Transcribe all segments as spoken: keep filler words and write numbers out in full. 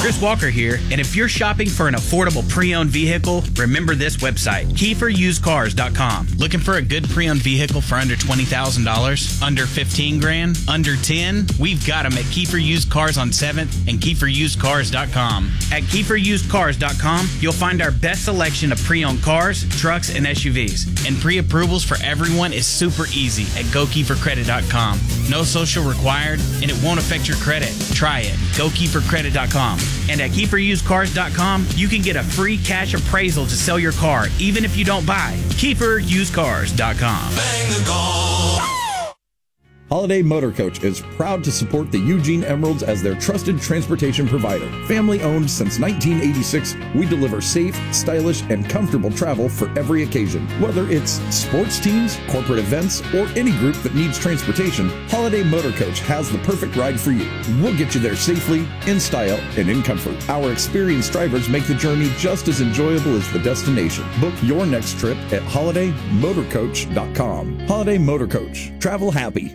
Chris Walker here, and if you're shopping for an affordable pre-owned vehicle, remember this website, Kiefer Used Cars dot com. Looking for a good pre-owned vehicle for under twenty thousand dollars? Under fifteen grand? Under ten? We've got them at Kiefer Used Cars on seventh and Kiefer Used Cars dot com. At Kiefer Used Cars dot com, you'll find our best selection of pre-owned cars, trucks, and S U Vs. And pre-approvals for everyone is super easy at Go Kiefer Credit dot com. No social required, and it won't affect your credit. Try it. Go Kiefer Credit dot com. And at Kiefer Used Cars dot com, you can get a free cash appraisal to sell your car, even if you don't buy. Kiefer Used Cars dot com. Bang the goal. Holiday Motor Coach is proud to support the Eugene Emeralds as their trusted transportation provider. Family owned since nineteen eighty-six, we deliver safe, stylish, and comfortable travel for every occasion. Whether it's sports teams, corporate events, or any group that needs transportation, Holiday Motor Coach has the perfect ride for you. We'll get you there safely, in style, and in comfort. Our experienced drivers make the journey just as enjoyable as the destination. Book your next trip at holiday motor coach dot com. Holiday Motor Coach. Travel happy.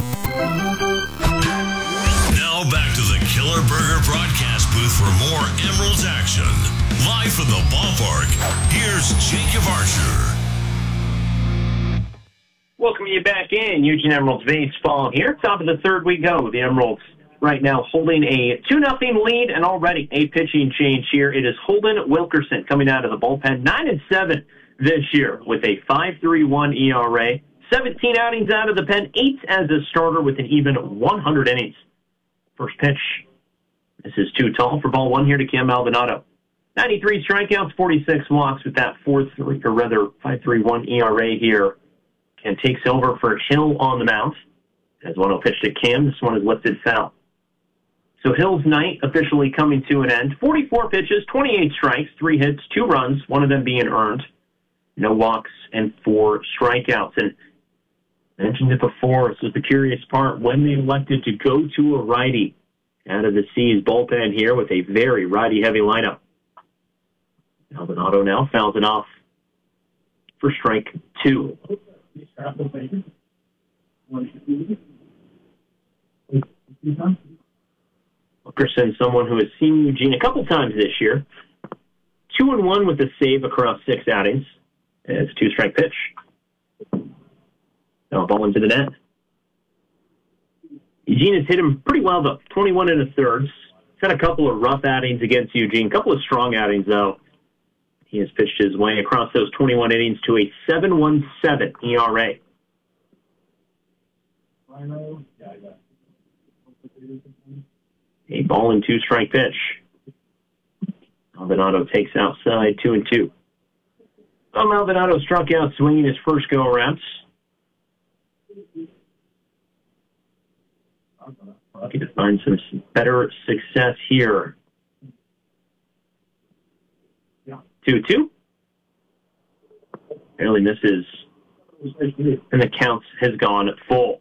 Now back to the Killer Burger broadcast booth for more Emeralds action. Live from the ballpark, here's Jacob Archer. Welcome you back in. Eugene Emeralds baseball here. Top of the third we go. The Emeralds right now holding a two nothing lead and already a pitching change here. It is Holden Wilkerson coming out of the bullpen. nine and seven this year with a five point three one E R A. seventeen outings out of the pen, eight as a starter with an even one hundred innings. First pitch. This is too tall for ball one here to Cam Maldonado. ninety-three strikeouts, forty-six walks with that four three, or rather five point three one E R A here. Cam takes over for Hill on the mound. As one will pitch to Cam, this one is lifted foul. So Hill's night officially coming to an end. forty-four pitches, twenty-eight strikes, three hits, two runs, one of them being earned. No walks and four strikeouts. And mentioned it before, this is the curious part, when they elected to go to a righty out of the C's bullpen here with a very righty-heavy lineup. Maldonado now fouls it off for strike two. Wilkerson, someone who has seen Eugene a couple times this year. Two and one with a save across six outings. It's a two-strike pitch. Now ball into the net. Eugene has hit him pretty well, though. twenty-one and a third. He's had a couple of rough outings against Eugene. A couple of strong outings, though. He has pitched his way across those twenty-one innings to a seven point one seven E R A. A ball and two-strike pitch. Maldonado takes outside, two and two. Well, Maldonado struck out swinging his first go-around. Looking to find some better success here. two two. Barely misses. And the count has gone full.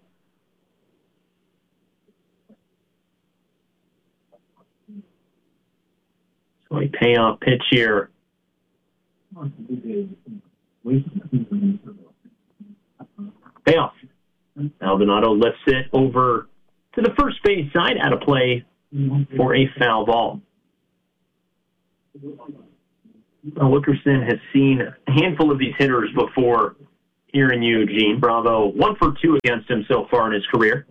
So a payoff pitch here. Payoff. Maldonado lifts it over to the first base side out of play for a foul ball. Well, Wilkerson has seen a handful of these hitters before here in Eugene. Bravo, one for two against him so far in his career.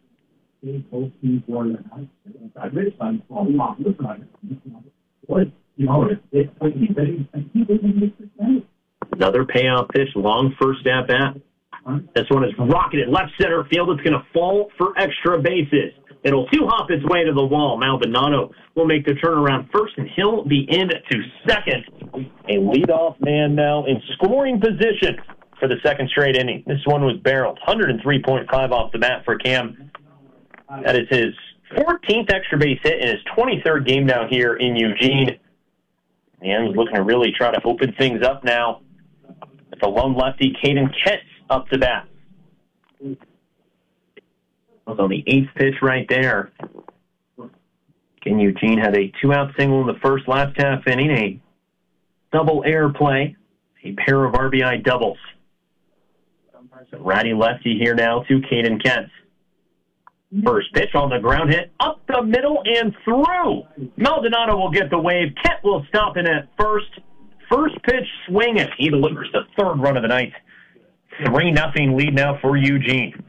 Another payoff pitch, long first at bat. This one is rocketed left center field. It's going to fall for extra bases. It'll two-hop its way to the wall. Maldonado will make the turnaround first, and he'll be in to second. A leadoff man now in scoring position for the second straight inning. This one was barreled. one oh three point five off the bat for Cam. That is his fourteenth extra base hit in his twenty-third game now here in Eugene. And he's looking to really try to open things up now with the lone lefty, Caden Kent, up to bat. Was on the eighth pitch right there. Again, Eugene had a two-out single in the first last half inning, a double air play, a pair of R B I doubles. So righty-lefty here now to Caden Kent. First pitch on the ground hit, up the middle and through. Maldonado will get the wave. Kent will stop in at first. First pitch swinging. He delivers the third run of the night. three nothing lead now for Eugene.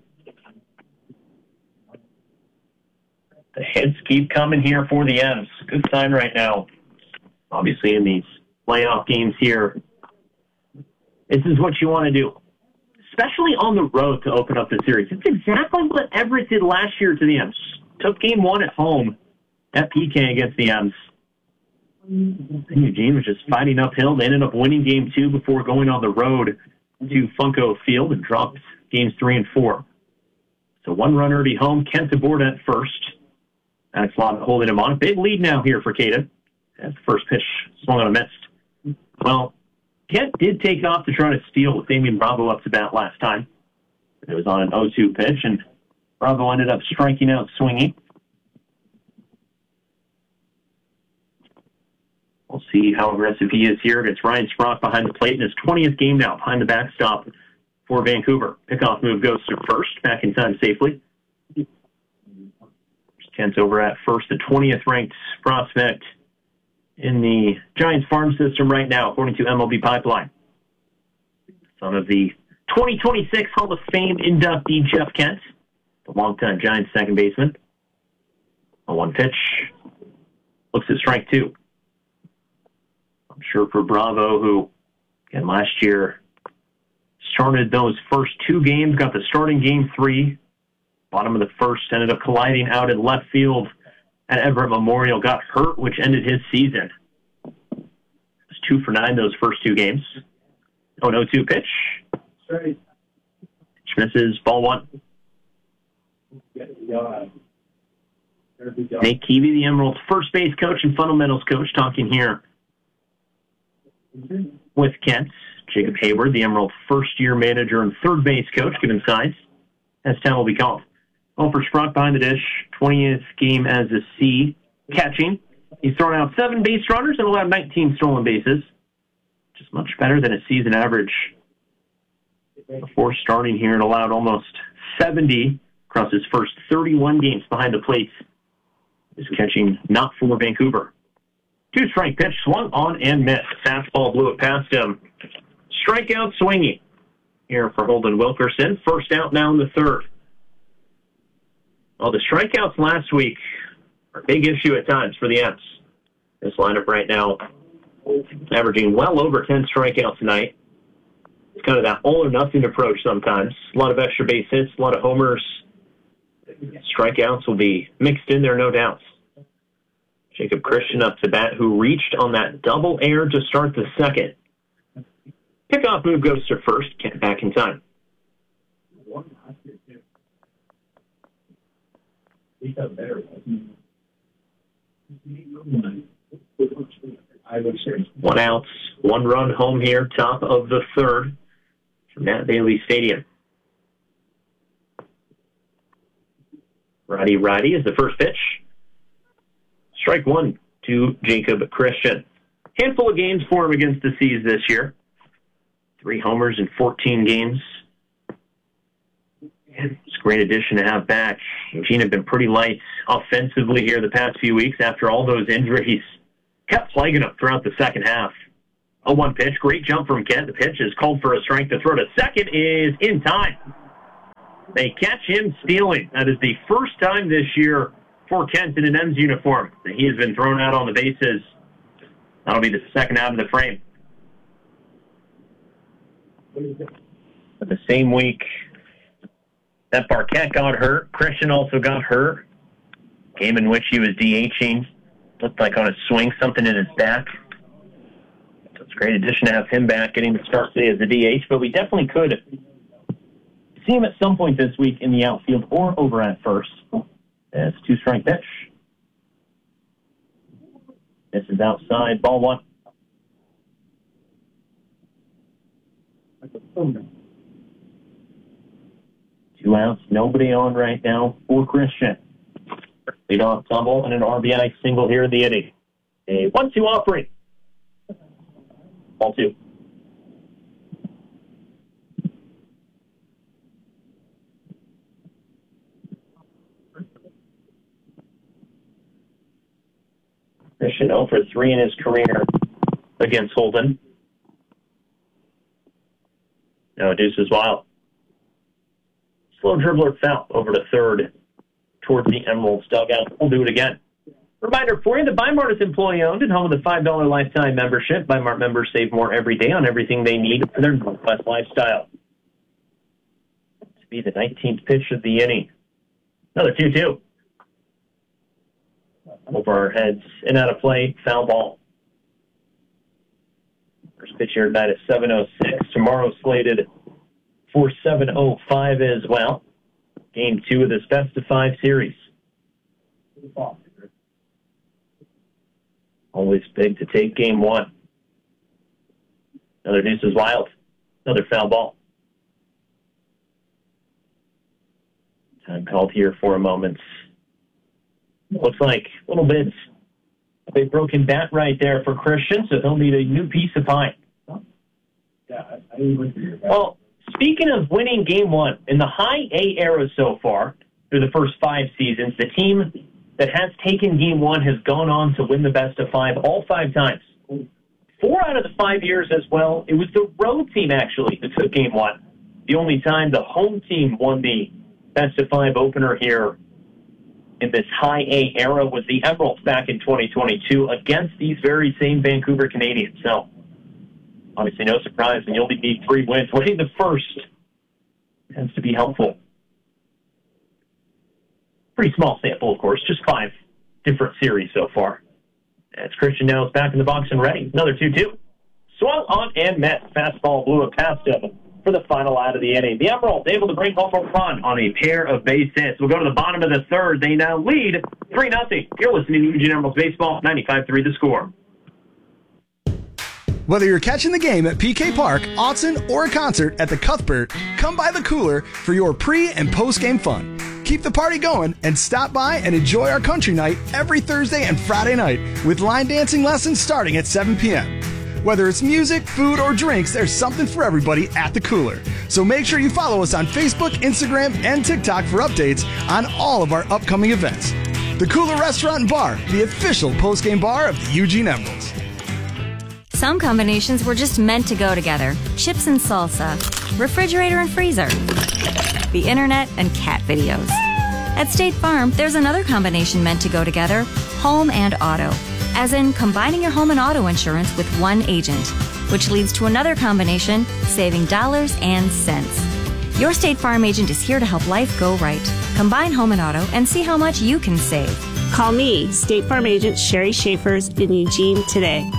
The hits keep coming here for the M's. Good sign right now. Obviously in these playoff games here, this is what you want to do, especially on the road to open up the series. It's exactly what Everett did last year to the M's. Took game one at home at P K against the M's. And Eugene was just fighting uphill. They ended up winning game two before going on the road to Funko Field and dropped games three and four. So one run already home. Kent aboard at first. That's Lott holding him on. Big lead now here for Caden. As the first pitch swung on a miss. Well, Kent did take off to try to steal with Damian Bravo up to bat last time. It was on an oh two pitch, and Bravo ended up striking out swinging. We'll see how aggressive he is here against Ryan Sprock behind the plate in his twentieth game now behind the backstop for Vancouver. Pickoff move goes to first, back in time safely. Kent's over at first, the twentieth ranked prospect in the Giants farm system right now, according to M L B Pipeline. Son of the twenty twenty-six Hall of Fame inductee Jeff Kent, the longtime Giants second baseman. A one pitch. Looks at strike two. I'm sure for Bravo, who, again, last year started those first two games, got the starting game three. Bottom of the first, ended up colliding out in left field at Everett Memorial, got hurt, which ended his season. It was two for nine those first two games. Oh, no, two pitch. Sorry. Pitch misses, ball one. Nate Keevy, the Emeralds' first base coach and fundamentals coach, talking here with Kent. Jacob Hayward, the Emerald first-year manager and third base coach, giving signs as time will be called. Well, for Sprock behind the dish, twentieth game as a C, catching. He's thrown out seven base runners and allowed nineteen stolen bases, which is much better than a season average before starting here, and allowed almost seventy across his first thirty-one games behind the plate. He's catching not for Vancouver. Two-strike pitch, swung on and missed. Fastball blew it past him. Strikeout swinging here for Holden Wilkerson. First out now in the third. Well, the strikeouts last week are a big issue at times for the M's. This lineup right now averaging well over ten strikeouts tonight. It's kind of that all-or-nothing approach sometimes. A lot of extra base hits, a lot of homers. Strikeouts will be mixed in there, no doubt. Jacob Christian up to bat, who reached on that double air to start the second. Pickoff move goes to first, back in time. One out, one run home here, top of the third from Matt Bailey Stadium. Righty righty is the first pitch. Strike one to Jacob Christian. Handful of games for him against the C's this year. Three homers in fourteen games. And it's a great addition to have back. Eugene had been pretty light offensively here the past few weeks after all those injuries. Kept plaguing him throughout the second half. oh one pitch, great jump from Kent. The pitch is called for a strike. The throw to second is in time. They catch him stealing. That is the first time this year for Kent in an M's uniform that he has been thrown out on the bases. That'll be the second out of the frame. But the same week that Barquette got hurt, Christian also got hurt. Game in which he was DHing. Looked like on a swing, something in his back. So it's a great addition to have him back, getting the start today as a D H. But we definitely could see him at some point this week in the outfield or over at first. That's a two-strike pitch. This is outside, ball one. Two outs, nobody on right now for Christian. Leadoff double and an R B I single here in the inning. A one two offering. Ball two. Christian oh for three in his career against Holden. Now Deuces Wild. Slow dribbler foul over to third towards the Emeralds dugout. We'll do it again. Reminder for you, the Bi-Mart is employee-owned and home of the five dollars lifetime membership. Bi-Mart members save more every day on everything they need for their Northwest lifestyle. To be the nineteenth pitch of the inning. Another two two. Over our heads and out of play, foul ball. First pitch here tonight at seven oh six. Tomorrow slated for seven oh five as well. Game two of this best of five series. Always big to take game one. Another Deuces Wild. Another foul ball. Time called here for a moment. Looks like a little bit of a broken bat right there for Christian, so he'll need a new piece of pie. Yeah, I, I agree. Well, speaking of winning game one, in the high A era so far, through the first five seasons, the team that has taken game one has gone on to win the best of five all five times. Four out of the five years as well, it was the road team, actually, that took game one. The only time the home team won the best of five opener here in this high A era was the Emeralds back in twenty twenty-two against these very same Vancouver Canadians. So, obviously no surprise, and you only need three wins. Winning the first tends to be helpful. Pretty small sample, of course, just five different series so far. As Christian now is back in the box and ready. Another two two. Swung on and met. Fastball blew it past him for the final out of the inning. The Emeralds able to bring home a run on a pair of base hits. We'll go to the bottom of the third. They now lead three nothing. You're listening to Eugene Emeralds Baseball, ninety-five three The Score. Whether you're catching the game at P K Park, Autzen, or a concert at the Cuthbert, come by the Cooler for your pre- and post-game fun. Keep the party going and stop by and enjoy our country night every Thursday and Friday night with line dancing lessons starting at seven p.m. Whether it's music, food, or drinks, there's something for everybody at the Cooler. So make sure you follow us on Facebook, Instagram, and TikTok for updates on all of our upcoming events. The Cooler Restaurant and Bar, the official post-game bar of the Eugene Emeralds. Some combinations were just meant to go together. Chips and salsa, refrigerator and freezer, the internet and cat videos. At State Farm, there's another combination meant to go together, home and auto. As in combining your home and auto insurance with one agent, which leads to another combination, saving dollars and cents. Your State Farm agent is here to help life go right. Combine home and auto and see how much you can save. Call me, State Farm agent Sherry Schaefers in Eugene today.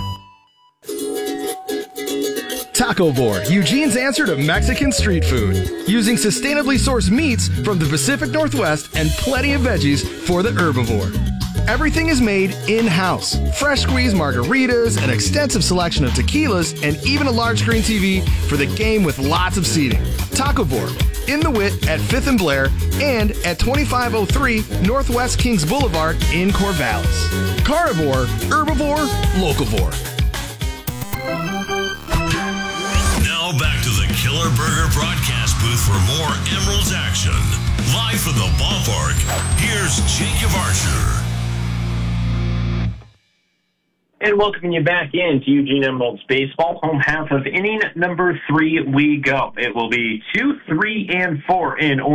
Tacovore, Eugene's answer to Mexican street food. Using sustainably sourced meats from the Pacific Northwest and plenty of veggies for the herbivore. Everything is made in-house. Fresh squeezed margaritas, an extensive selection of tequilas, and even a large screen T V for the game with lots of seating. Tacovore, in the Wit at fifth and Blair, and at twenty-five oh three Northwest Kings Boulevard in Corvallis. Carnivore, herbivore, locavore. Now back to the Killer Burger broadcast booth for more Emeralds action. Live from the ballpark, here's Jacob Archer. And welcoming you back in to Eugene Emeralds Baseball. Home half of inning number three we go. It will be two, three, and four in order.